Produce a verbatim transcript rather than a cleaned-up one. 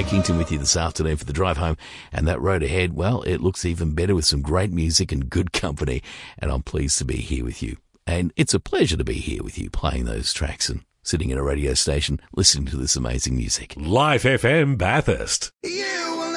Ray Kington with you this afternoon for the drive home. And that road ahead, well, it looks even better with some great music and good company. And I'm pleased to be here with you. And it's a pleasure to be here with you playing those tracks and sitting in a radio station listening to this amazing music. Life F M Bathurst. Yeah!